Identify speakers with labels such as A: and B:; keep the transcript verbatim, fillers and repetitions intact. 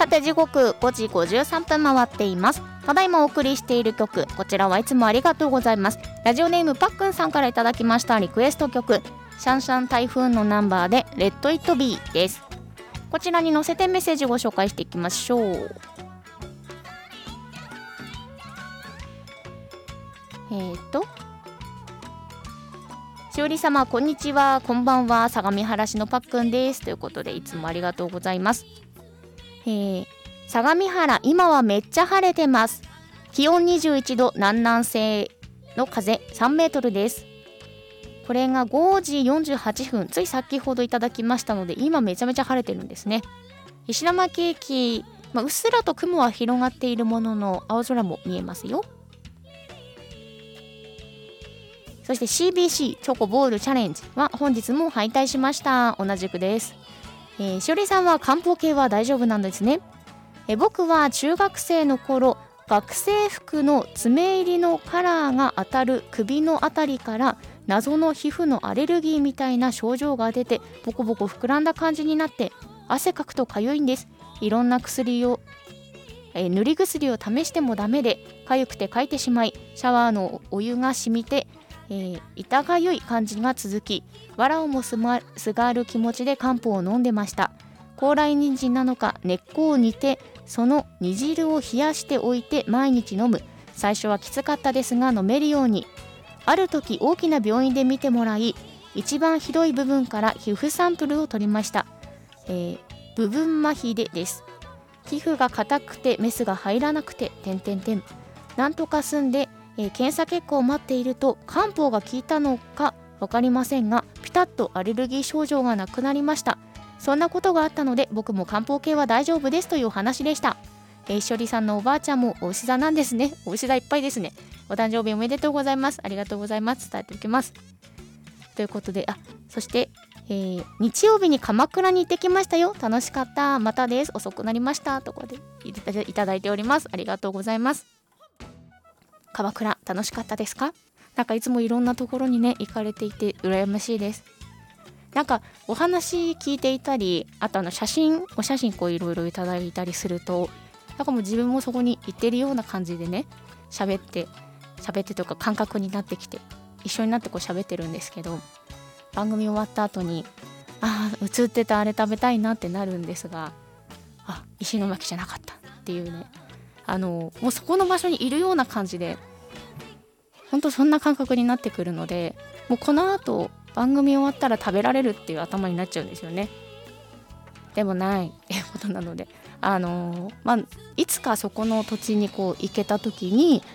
A: さて時刻ごじごじゅうさんぷん回っています。ただいまお送りしている曲、こちらはいつもありがとうございます。ラジオネームパックンさんからいただきましたリクエスト曲、シャンシャン台風のナンバーでレッドイットビーです。こちらに載せてメッセージご紹介していきましょう。えーとしおり様こんにちは、こんばんは、相模原市のパックンですということで、いつもありがとうございます。えー、相模原今はめっちゃ晴れてます。気温にじゅういちど、南南西の風さんメートルです。これがごじよんじゅうはっぷん、つい先ほどいただきましたので、今めちゃめちゃ晴れてるんですね。石巻駅、まあ、うっすらと雲は広がっているものの青空も見えますよ。そして シービーシー チョコボールチャレンジは本日も敗退しました。同じくです。えー、しおりさんは漢方系は大丈夫なんですね。えー、僕は中学生の頃、学生服の爪入りのカラーが当たる首のあたりから謎の皮膚のアレルギーみたいな症状が出て、ボコボコ膨らんだ感じになって汗かくとかゆいんです。いろんな薬を、えー、塗り薬を試してもダメで、かゆくてかいてしまい、シャワーのお湯が染みてえー、痛がゆい感じが続き、わらをもすがる気持ちで漢方を飲んでました。高麗人参なのか根っこを煮て、その煮汁を冷やしておいて毎日飲む。最初はきつかったですが飲めるように。ある時大きな病院で見てもらい、一番ひどい部分から皮膚サンプルを取りました。えー、部分麻痺でです。皮膚が硬くてメスが入らなくて点々点。なんとか済んで、えー、検査結果を待っていると、漢方が効いたのか分かりませんが、ピタッとアレルギー症状がなくなりました。そんなことがあったので、僕も漢方系は大丈夫ですというお話でした。えー、しおりさんのおばあちゃんもお牛座なんですね。お牛座いっぱいですね。お誕生日おめでとうございます。ありがとうございます。伝えておきます。ということで、あ、そして、えー、日曜日に鎌倉に行ってきましたよ。楽しかった。またです。遅くなりました。とこでいただいております。ありがとうございます。鎌倉楽しかったですか？なんかいつもいろんなところにね行かれていて羨ましいです。なんかお話聞いていたり、あとあの写真お写真こういろいろいただいたりすると、なんかもう自分もそこに行ってるような感じでね、喋って喋ってとか感覚になってきて、一緒になってこう喋ってるんですけど、番組終わった後にああ映ってたあれ食べたいなってなるんですが、あ、石巻じゃなかったっていうね、あのもうそこの場所にいるような感じで、本当そんな感覚になってくるので、もうこの後番組終わったら食べられるっていう頭になっちゃうんですよね。でもないっていうことなので、あのまあいつかそこの土地にこう行けた時に